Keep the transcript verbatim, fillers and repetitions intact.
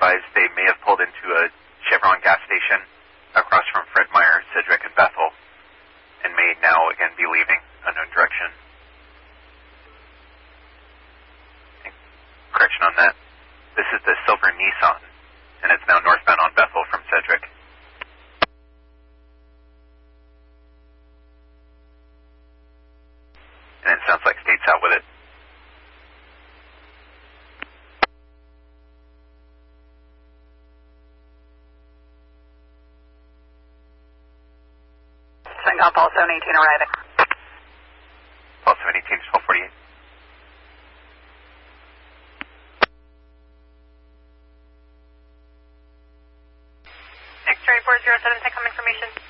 advised they may have pulled into a Chevron gas station across from Fred Meyer, Sedgwick, and Bethel, and may now again be leaving unknown direction. And correction on that. This is the silver Nissan, and it's now northbound on Bethel from Sedgwick. And it sounds like State's out with it. Centcom, Paul seven eighteen arriving. Paul seven eighteen, twelve forty-eight. X-ray four zero seven, Centcom information.